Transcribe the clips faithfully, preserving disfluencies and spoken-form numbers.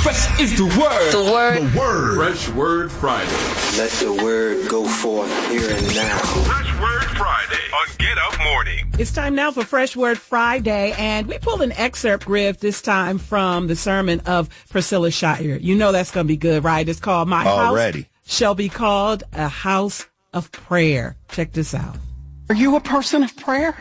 Fresh is the word. The word. The word. Fresh Word Friday. Let the word go forth here and now. Fresh Word Friday on Get Up Morning. It's time now for Fresh Word Friday, and we pulled an excerpt, Griff, this time from the sermon of Priscilla Shirer. You know that's going to be good, right? It's called My Already. House Shall Be Called a House of Prayer. Check this out. Are you a person of prayer?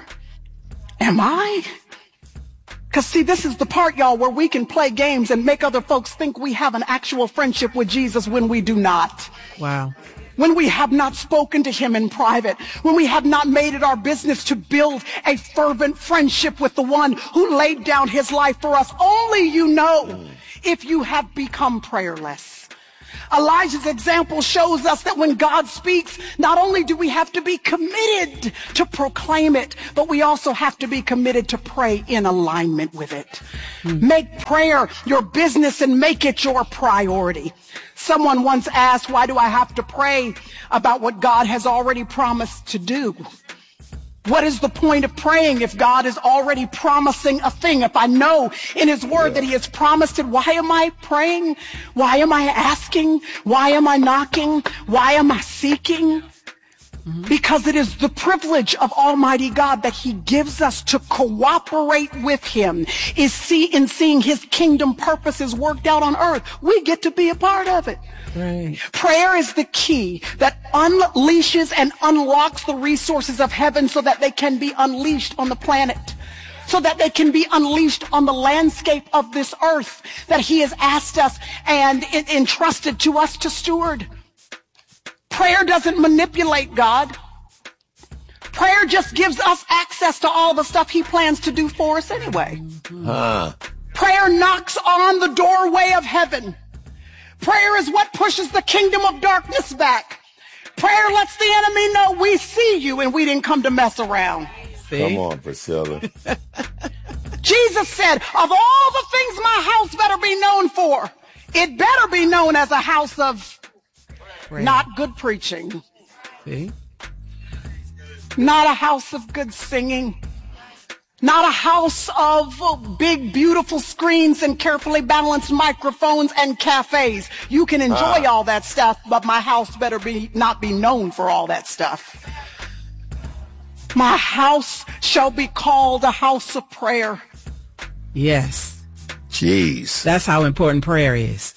Am I? Because, see, this is the part, y'all, where we can play games and make other folks think we have an actual friendship with Jesus when we do not. Wow. When we have not spoken to him in private, when we have not made it our business to build a fervent friendship with the one who laid down his life for us. Only you know if you have become prayerless. Elijah's example shows us that when God speaks, not only do we have to be committed to proclaim it, but we also have to be committed to pray in alignment with it. Hmm. Make prayer your business and make it your priority. Someone once asked, why do I have to pray about what God has already promised to do? What is the point of praying if God is already promising a thing? If I know in his word yeah. that he has promised it, why am I praying? Why am I asking? Why am I knocking? Why am I seeking? Mm-hmm. Because it is the privilege of Almighty God that he gives us to cooperate with him, is see in seeing his kingdom purposes worked out on earth. We get to be a part of it. Right. Prayer is the key that unleashes and unlocks the resources of heaven so that they can be unleashed on the planet, so that they can be unleashed on the landscape of this earth that he has asked us and entrusted to us to steward. Prayer doesn't manipulate God. Prayer just gives us access to all the stuff he plans to do for us anyway. Huh. Prayer knocks on the doorway of heaven. Prayer is what pushes the kingdom of darkness back. Prayer lets the enemy know we see you and we didn't come to mess around. See? Come on, Priscilla. Jesus said, of all the things my house better be known for, it better be known as a house of prayer. Not good preaching. See? Not a house of good singing. Not a house of big, beautiful screens and carefully balanced microphones and cafes. You can enjoy uh. all that stuff, but my house better be not be known for all that stuff. My house shall be called a house of prayer. Yes. Jeez. That's how important prayer is.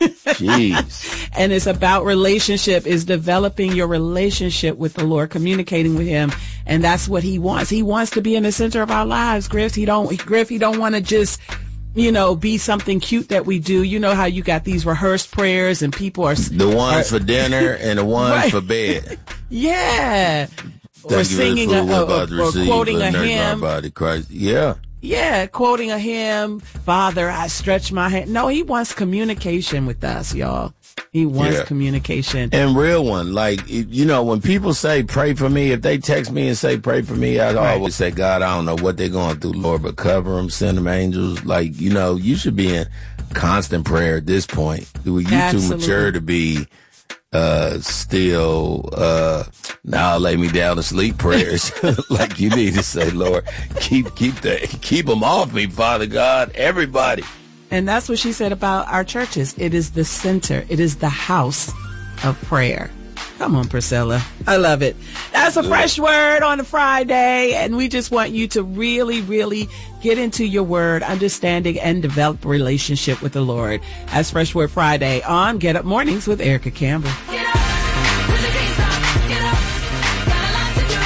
Jeez. And it's about relationship, is developing your relationship with the Lord, communicating with him. And that's what he wants. He wants to be in the center of our lives, Griff. He don't, Griff, he don't want to just, you know, be something cute that we do. You know how you got these rehearsed prayers and people are the ones are, for dinner and the ones right. for bed. Yeah. Or singing a, or, or, or quoting a hymn. Body Christ. Yeah. Yeah, quoting a hymn, Father, I stretch my hand. No, he wants communication with us, y'all. He wants yeah. communication. And real one. Like, you know, when people say, pray for me, if they text me and say, pray for me, I right. always say, God, I don't know what they're going through, Lord, but cover them, send them angels. Like, you know, you should be in constant prayer at this point. You Absolutely. too mature to be uh still uh now lay me down to sleep prayers. Like, you need to say, Lord, keep keep the keep them off me, Father God, everybody. And that's what she said about our churches. It is the center. It is the house of prayer. Come on, Priscilla. I love it. That's a fresh word on a Friday. And we just want you to really, really get into your word, understanding, and develop a relationship with the Lord. As Fresh Word Friday on Get Up Mornings with Erica Campbell. Get up. Really can't stop. Get up. Got a lot to do.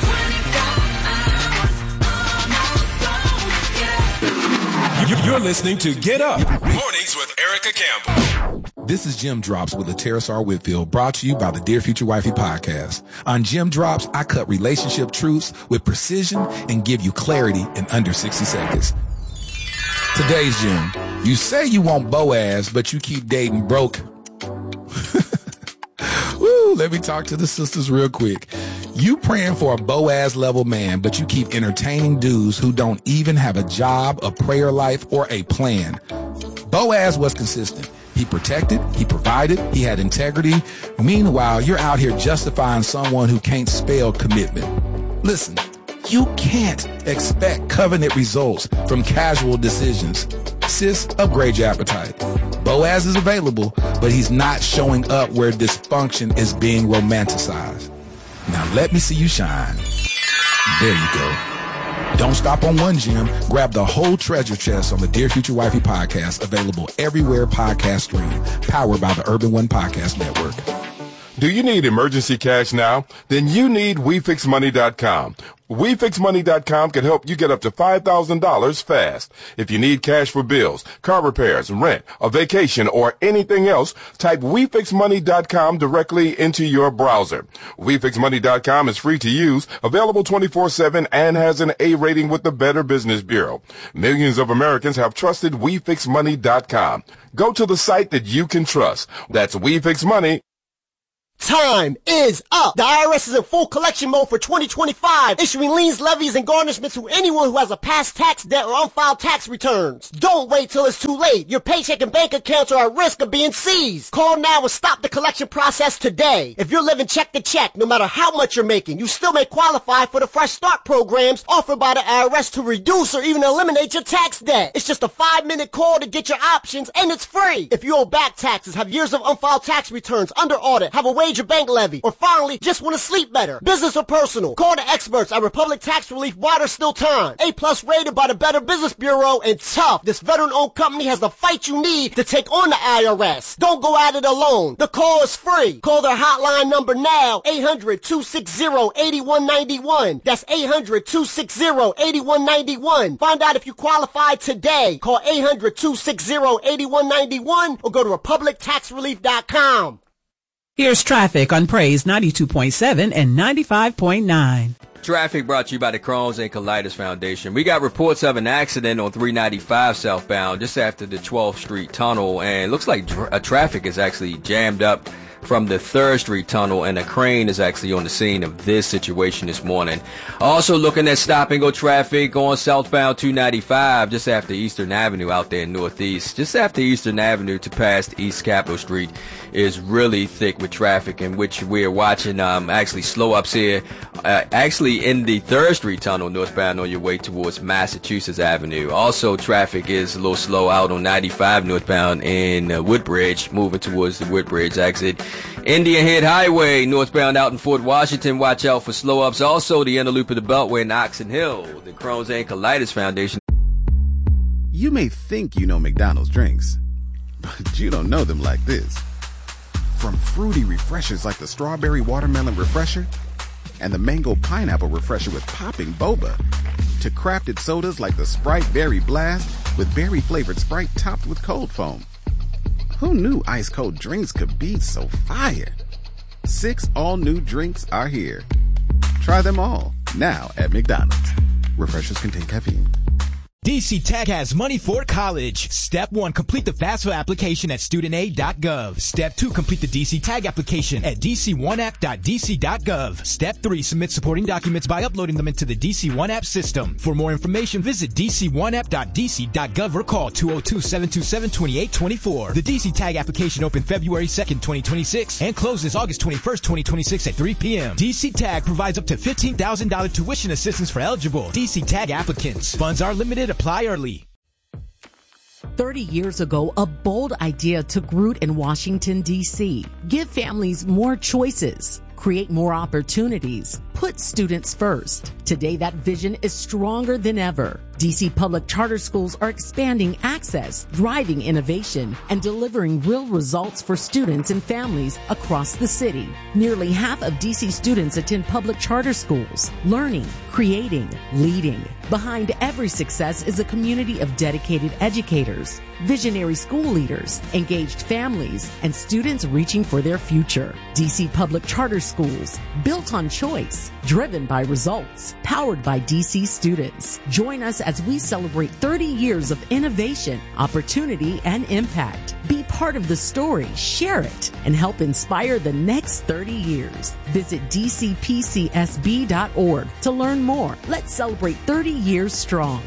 twenty-four hours. Get up. You're listening to Get Up Mornings with Erica Campbell. This is Jim Drops with Terrace R. Whitfield, brought to you by the Dear Future Wifey podcast. On Jim Drops, I cut relationship truths with precision and give you clarity in under sixty seconds. Today's Jim. You say you want Boaz, but you keep dating broke. Woo, let me talk to the sisters real quick. You praying for a Boaz level man, but you keep entertaining dudes who don't even have a job, a prayer life, or a plan. Boaz was consistent. He protected, he provided, he had integrity. Meanwhile, you're out here justifying someone who can't spell commitment. Listen, You can't expect covenant results from casual decisions. Sis, upgrade your appetite. Boaz is available, but he's not showing up where dysfunction is being romanticized. Now let me see you shine. There you go. Don't stop on one gem. Grab the whole treasure chest on the Dear Future Wifey podcast, available everywhere podcasts stream, powered by the Urban One Podcast Network. Do you need emergency cash now? Then you need We Fix Money dot com. We Fix Money dot com can help you get up to five thousand dollars fast. If you need cash for bills, car repairs, rent, a vacation, or anything else, type We Fix Money dot com directly into your browser. We Fix Money dot com is free to use, available twenty-four seven, and has an A rating with the Better Business Bureau. Millions of Americans have trusted We Fix Money dot com. Go to the site that you can trust. That's We Fix Money. Time is up. The I R S is in full collection mode for twenty twenty-five, issuing liens, levies, and garnishments to anyone who has a past tax debt or unfiled tax returns. Don't wait till it's too late. Your paycheck and bank accounts are at risk of being seized. Call now and stop the collection process today. If you're living check to check, no matter how much you're making, you still may qualify for the Fresh Start programs offered by the I R S to reduce or even eliminate your tax debt. It's just a five-minute call to get your options, and it's free. If you owe back taxes, have years of unfiled tax returns, under audit, have a wage your bank levy, or finally just want to sleep better, business or personal, call the experts at Republic Tax Relief while there's still time. A plus rated by the Better Business Bureau, and tough. This veteran-owned company has the fight you need to take on the I R S. Don't go at it alone. The call is free. Call their hotline number now, eight hundred, two six zero, eight one nine one. That's eight hundred, two six zero, eight one nine one. Find out if you qualify today. Call eight hundred, two six zero, eight one nine one or go to republic tax relief dot com. Here's traffic on Praise ninety-two point seven and ninety-five point nine. Traffic brought to you by the Crohn's and Colitis Foundation. We got reports of an accident on three ninety-five southbound just after the twelfth Street Tunnel, and it looks like dr- uh, traffic is actually jammed up from the third Street Tunnel, and a crane is actually on the scene of this situation this morning. Also looking at stop and go traffic on southbound two ninety-five just after Eastern Avenue out there in Northeast. Just after Eastern Avenue to past East Capitol Street is really thick with traffic, in which we're watching um actually slow ups here uh, actually in the third Street Tunnel northbound on your way towards Massachusetts Avenue. Also traffic is a little slow out on ninety-five northbound in uh, Woodbridge, moving towards the Woodbridge exit. Indian Head Highway northbound out in Fort Washington, watch out for slow ups. Also the inner loop of the Beltway in Oxon Hill. The Crohn's and Colitis Foundation. You may think you know McDonald's drinks, but you don't know them like this. From fruity refreshers like the Strawberry Watermelon Refresher and the Mango Pineapple Refresher with popping boba, to crafted sodas like the Sprite Berry Blast with berry-flavored Sprite topped with cold foam. Who knew ice-cold drinks could be so fire? Six all-new drinks are here. Try them all, now at McDonald's. Refreshers contain caffeine. D C Tech has money for college. Step one, complete the FAFSA application at student aid dot gov. Step two, complete the D C Tag application at d c one app dot d c dot gov. Step three, submit supporting documents by uploading them into the D C one App system. For more information, visit d c one app dot d c dot gov or call two oh two, seven two seven, two eight two four. The D C Tag application opened February second, twenty twenty-six and closes August twenty-first, twenty twenty-six at three p.m. D C Tag provides up to fifteen thousand dollars tuition assistance for eligible D C Tag applicants. Funds are limited. Apply early. thirty years ago, a bold idea took root in Washington, D C. Give families more choices, create more opportunities, put students first. Today, that vision is stronger than ever. D C public charter schools are expanding access, driving innovation, and delivering real results for students and families across the city. Nearly half of D C students attend public charter schools, learning, creating, leading. Behind every success is a community of dedicated educators, visionary school leaders, engaged families, and students reaching for their future. D C public charter schools, built on choice, driven by results, powered by D C students. Join us as we celebrate thirty years of innovation, opportunity, and impact. Be part of the story, share it, and help inspire the next thirty years. Visit d c p c s b dot org to learn more. Let's celebrate thirty years strong.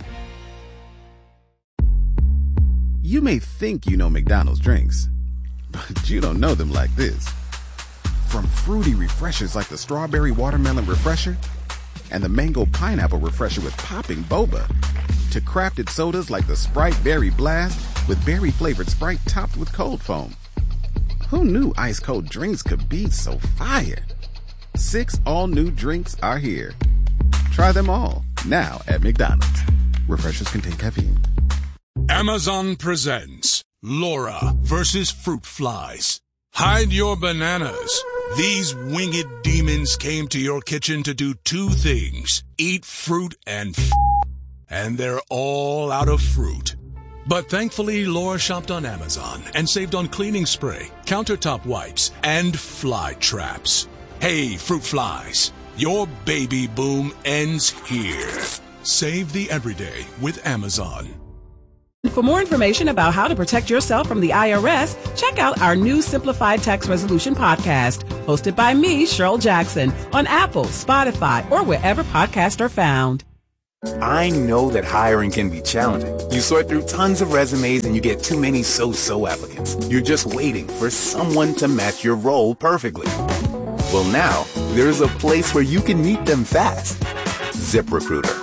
You may think you know McDonald's drinks, but you don't know them like this. From fruity refreshers like the Strawberry Watermelon Refresher and the Mango Pineapple Refresher with popping boba, to crafted sodas like the Sprite Berry Blast with berry-flavored Sprite topped with cold foam. Who knew ice-cold drinks could be so fire? Six all-new drinks are here. Try them all, now at McDonald's. Refreshers contain caffeine. Amazon presents Laura versus Fruit Flies. Hide your bananas. These winged demons came to your kitchen to do two things: eat fruit and f***, and they're all out of fruit. But thankfully, Laura shopped on Amazon and saved on cleaning spray, countertop wipes, and fly traps. Hey, fruit flies, your baby boom ends here. Save the everyday with Amazon. For more information about how to protect yourself from the I R S, check out our new Simplified Tax Resolution podcast, hosted by me, Cheryl Jackson, on Apple, Spotify, or wherever podcasts are found. I know that hiring can be challenging. You sort through tons of resumes and you get too many so-so applicants. You're just waiting for someone to match your role perfectly. Well, now, there's a place where you can meet them fast. ZipRecruiter.